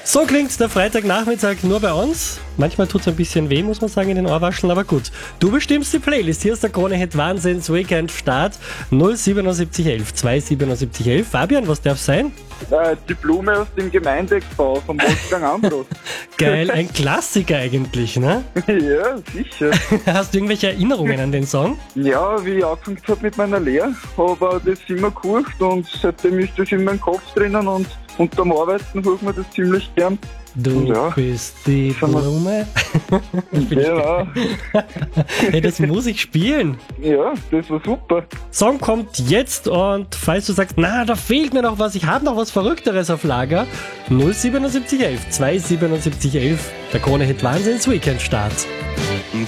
So klingt der Freitagnachmittag nur bei uns. Manchmal tut es ein bisschen weh, muss man sagen, in den Ohrwascheln, aber gut. Du bestimmst die Playlist. Hier ist der Krone-Hit Wahnsinns Weekend Start 07711 27711. Fabian, was darf sein? Die Blume aus dem Gemeindeexbau von Wolfgang Ambros. Geil, ein Klassiker eigentlich, ne? Ja, sicher. Hast du irgendwelche Erinnerungen an den Song? Ja, wie ich angefangen habe mit meiner Lehre, habe ich das immer gehört und seitdem ist das in meinem Kopf drinnen und unterm Arbeiten hört man das ziemlich gern. Du Ja. bist die Blume. Ja, Hey, das muss ich spielen. ja, das war super. Song kommt jetzt und falls du sagst, na, da fehlt mir noch was, ich habe noch was Verrückteres auf Lager, 07711 27711, der Krone-Hit Wahnsinns Weekend Start.